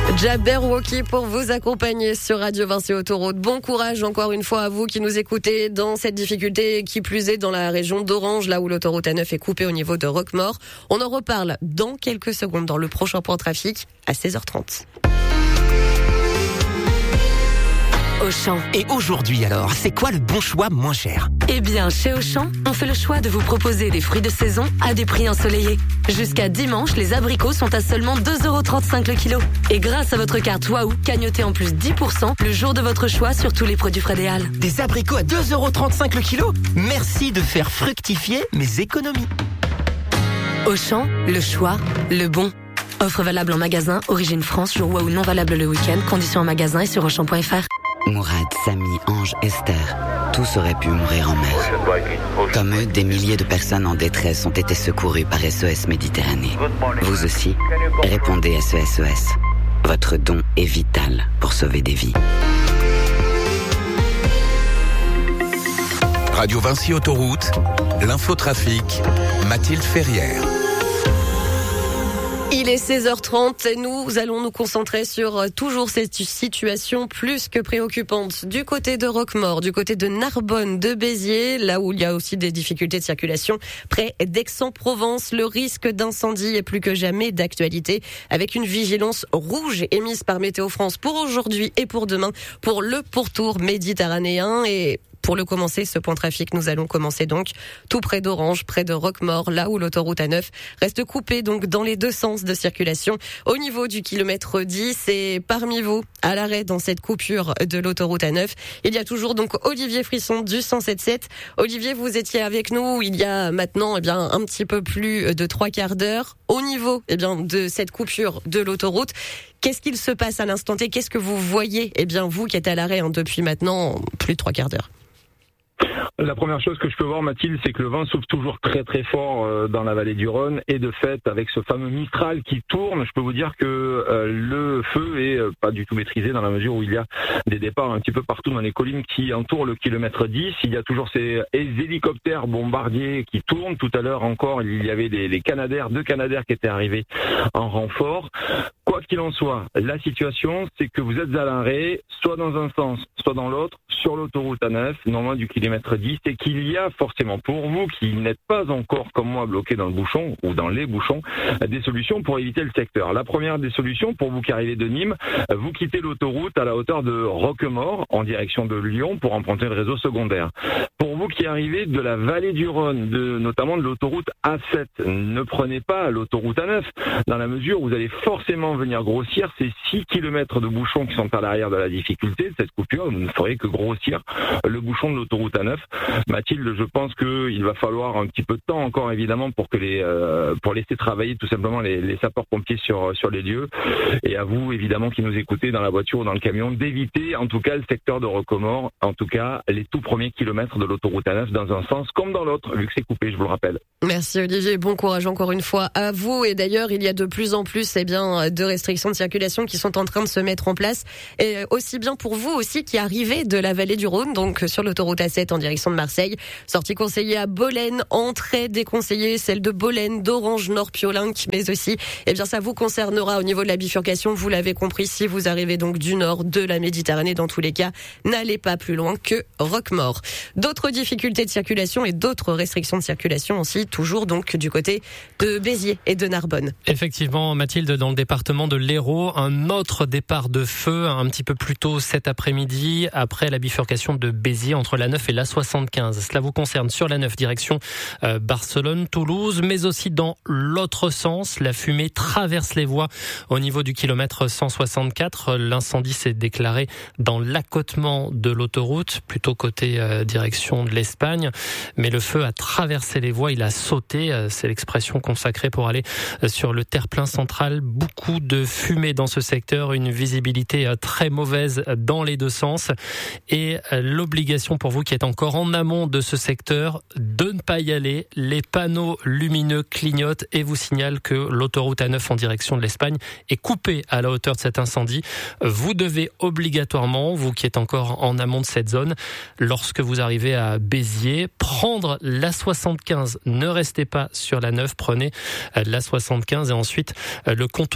Jabberwocky pour vous accompagner sur Radio Vinci Autoroute. Bon courage encore une fois à vous qui nous écoutez dans cette difficulté, qui plus est dans la région d'Orange, là où l'autoroute A9 est coupée au niveau de Roquemaure. On en reparle dans quelques secondes dans le prochain point trafic à 16h30. Auchan. Et aujourd'hui alors, c'est quoi le bon choix moins cher ? Eh bien, chez Auchan, on fait le choix de vous proposer des fruits de saison à des prix ensoleillés. Jusqu'à dimanche, les abricots sont à seulement 2,35 € le kilo. Et grâce à votre carte Waouh, cagnotez en plus 10% le jour de votre choix sur tous les produits Frédéal. Des abricots à 2,35 € le kilo ? Merci de faire fructifier mes économies. Auchan, le choix, le bon. Offre valable en magasin, origine France, jour Waouh non valable le week-end, conditions en magasin et sur Auchan.fr. Mourad, Samy, Ange, Esther, tous auraient pu mourir en mer. Comme eux, des milliers de personnes en détresse ont été secourues par SOS Méditerranée. Vous aussi, répondez SOS. Votre don est vital pour sauver des vies. Radio Vinci Autoroute, l'infotrafic, Mathilde Ferrière. Il est 16h30 et nous allons nous concentrer sur toujours cette situation plus que préoccupante du côté de Roquemaure, du côté de Narbonne, de Béziers, là où il y a aussi des difficultés de circulation près d'Aix-en-Provence. Le risque d'incendie est plus que jamais d'actualité avec une vigilance rouge émise par Météo France pour aujourd'hui et pour demain pour le pourtour méditerranéen. Et pour le commencer, ce point trafic, nous allons commencer donc tout près d'Orange, près de Roquemaure, là où l'autoroute A9 reste coupée donc dans les deux sens de circulation au niveau du kilomètre 10. Et parmi vous, à l'arrêt dans cette coupure de l'autoroute A9, il y a toujours donc Olivier Frisson du 107.7. Olivier, vous étiez avec nous il y a maintenant un petit peu plus de 3 quarts d'heure au niveau de cette coupure de l'autoroute. Qu'est-ce qu'il se passe à l'instant T ? Qu'est-ce que vous voyez vous qui êtes à l'arrêt depuis maintenant plus de 3 quarts d'heure ? La première chose que je peux voir, Mathilde, c'est que le vent souffle toujours très très fort dans la vallée du Rhône, et de fait, avec ce fameux Mistral qui tourne, je peux vous dire que le feu est pas du tout maîtrisé dans la mesure où il y a des départs un petit peu partout dans les collines qui entourent le kilomètre 10. Il y a toujours ces hélicoptères bombardiers qui tournent. Tout à l'heure encore, il y avait deux Canadair qui étaient arrivés en renfort. Quoi qu'il en soit, la situation, c'est que vous êtes à l'arrêt, soit dans un sens, soit dans l'autre, sur l'autoroute A9, non loin du kilomètre 10, et qu'il y a forcément pour vous, qui n'êtes pas encore comme moi bloqué dans le bouchon, ou dans les bouchons, des solutions pour éviter le secteur. La première des solutions, pour vous qui arrivez de Nîmes, vous quittez l'autoroute à la hauteur de Roquemaure, en direction de Lyon, pour emprunter le réseau secondaire. Pour vous qui arrivez de la vallée du Rhône, notamment de l'autoroute A7, ne prenez pas l'autoroute A9, dans la mesure où vous allez forcément venir grossir ces 6 km de bouchons qui sont à l'arrière de la difficulté de cette coupure. Vous ne ferez que grossir le bouchon de l'autoroute A9. Mathilde, je pense qu'il va falloir un petit peu de temps encore, évidemment, pour laisser travailler tout simplement les sapeurs-pompiers sur les lieux. Et à vous, évidemment, qui nous écoutez dans la voiture ou dans le camion, d'éviter, en tout cas, le secteur de Roquemaure, en tout cas, les tout premiers kilomètres de l'autoroute A9 dans un sens comme dans l'autre, vu que c'est coupé, je vous le rappelle. Merci Olivier, bon courage encore une fois à vous. Et d'ailleurs, il y a de plus en plus de restrictions de circulation qui sont en train de se mettre en place. Et aussi bien pour vous aussi qui arrivez de la vallée du Rhône, donc sur l'autoroute A7 en direction de Marseille. Sortie conseillée à Bolène, entrée déconseillée, celle de Bolène, d'Orange, Nord-Piolenc, mais aussi, ça vous concernera au niveau de la bifurcation. Vous l'avez compris, si vous arrivez donc du nord de la Méditerranée, dans tous les cas, n'allez pas plus loin que Roquemaure. D'autres difficultés de circulation et d'autres restrictions de circulation aussi, toujours donc du côté de Béziers et de Narbonne. Effectivement, Mathilde, dans le département de l'Hérault, un autre départ de feu un petit peu plus tôt cet après-midi, après la bifurcation de Béziers entre la 9 et la 75. Cela vous concerne sur la 9 direction Barcelone, Toulouse, mais aussi dans l'autre sens. La fumée traverse les voies au niveau du kilomètre 164. L'incendie s'est déclaré dans l'accotement de l'autoroute, plutôt côté direction de l'Espagne. Mais le feu a traversé les voies, il a sauté. C'est l'expression consacrée pour aller sur le terre-plein central. Beaucoup de fumée dans ce secteur, une visibilité très mauvaise dans les deux sens. Et l'obligation pour vous qui êtes encore en amont de ce secteur de ne pas y aller. Les panneaux lumineux clignotent et vous signalent que l'autoroute A9 en direction de l'Espagne est coupée à la hauteur de cet incendie. Vous devez obligatoirement, vous qui êtes encore en amont de cette zone, lorsque vous arrivez à Béziers, prendre la 75. Ne restez pas sur la 9, prenez la 75 et ensuite le contournement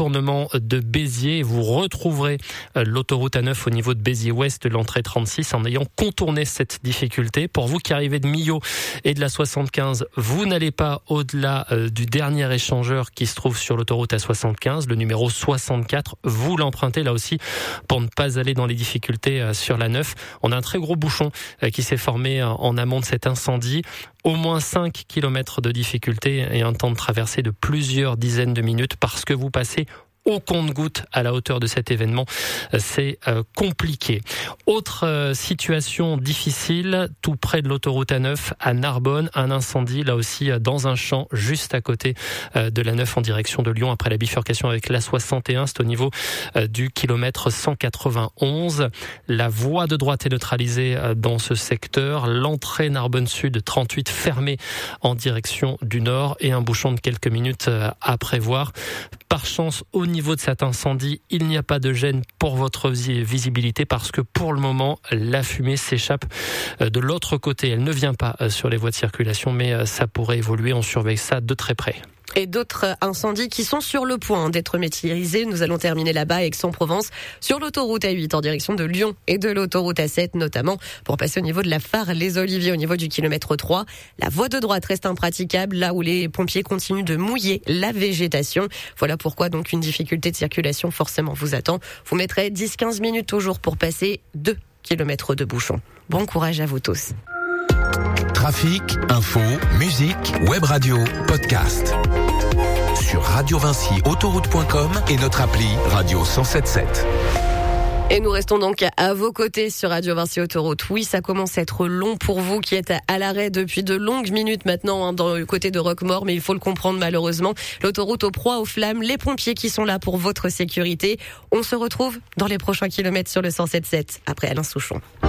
département de Béziers. Vous retrouverez l'autoroute A9 au niveau de Béziers-Ouest, l'entrée 36, en ayant contourné cette difficulté. Pour vous qui arrivez de Millau et de la 75, vous n'allez pas au-delà du dernier échangeur qui se trouve sur l'autoroute A75, le numéro 64. Vous l'empruntez là aussi pour ne pas aller dans les difficultés sur la 9. On a un très gros bouchon qui s'est formé en amont de cet incendie. Au moins 5 km de difficulté et un temps de traversée de plusieurs dizaines de minutes parce que vous passez au compte-gouttes à la hauteur de cet événement. C'est compliqué. Autre situation difficile, tout près de l'autoroute A9, à Narbonne, un incendie, là aussi dans un champ, juste à côté de la 9 en direction de Lyon, après la bifurcation avec la 61, c'est au niveau du kilomètre 191. La voie de droite est neutralisée dans ce secteur, l'entrée Narbonne Sud 38 fermée en direction du nord et un bouchon de quelques minutes à prévoir. Par chance, au niveau de cet incendie, il n'y a pas de gêne pour votre visibilité parce que pour le moment, la fumée s'échappe de l'autre côté. Elle ne vient pas sur les voies de circulation, mais ça pourrait évoluer. On surveille ça de très près. Et d'autres incendies qui sont sur le point d'être maîtrisés. Nous allons terminer là-bas avec Aix-en-Provence sur l'autoroute A8 en direction de Lyon et de l'autoroute A7 notamment pour passer au niveau de la Phare-les-Oliviers au niveau du kilomètre 3. La voie de droite reste impraticable là où les pompiers continuent de mouiller la végétation. Voilà pourquoi donc une difficulté de circulation forcément vous attend. Vous mettrez 10-15 minutes toujours pour passer 2 kilomètres de bouchon. Bon courage à vous tous. Trafic, info, musique, web radio, podcast. Sur radiovincyautoroute.com et notre appli Radio 107.7. Et nous restons donc à vos côtés sur Radio Vinci Autoroute. Oui, ça commence à être long pour vous qui êtes à l'arrêt depuis de longues minutes maintenant dans le côté de Roquemaure, mais il faut le comprendre malheureusement. L'autoroute aux proies, aux flammes, les pompiers qui sont là pour votre sécurité. On se retrouve dans les prochains kilomètres sur le 107.7 après Alain Souchon.